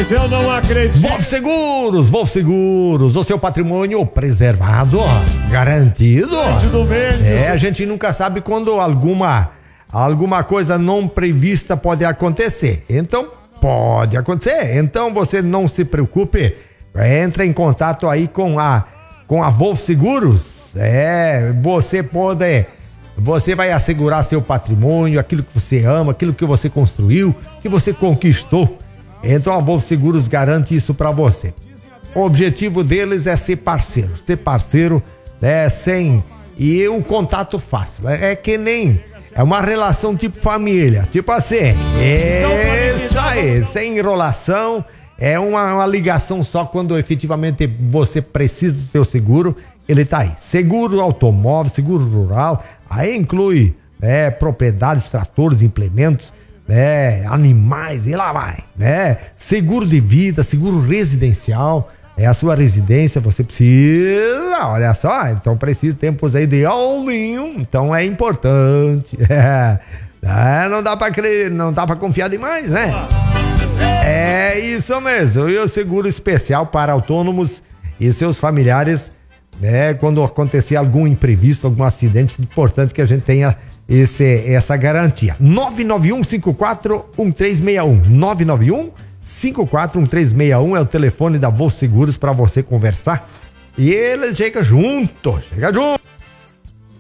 Mas eu não acredito. Wolf Seguros, o seu patrimônio preservado, garantido. A gente nunca sabe quando alguma coisa não prevista pode acontecer. Então, pode acontecer. Então, você não se preocupe. Entra em contato aí com a Wolf Seguros. Você vai assegurar seu patrimônio, aquilo que você ama, aquilo que você construiu, que você conquistou. Então a Wolf Seguros garante isso para você. O objetivo deles é ser parceiro, e o contato fácil. É que nem uma relação tipo família, tipo assim. Isso aí, sem enrolação. É uma ligação só quando efetivamente você precisa do seu seguro, ele tá aí. Seguro automóvel, seguro rural, aí inclui propriedades, tratores, implementos, animais, e lá vai, seguro de vida, seguro residencial, a sua residência, você precisa, olha só, então precisa tempos aí de aulinho, então é importante, não dá pra confiar demais, né? É isso mesmo, e o seguro especial para autônomos e seus familiares, quando acontecer algum imprevisto, algum acidente, é importante que a gente tenha essa garantia. 991-54-1361, 991-54-1361 é o telefone da Wolf Seguros para você conversar, e ele chega junto.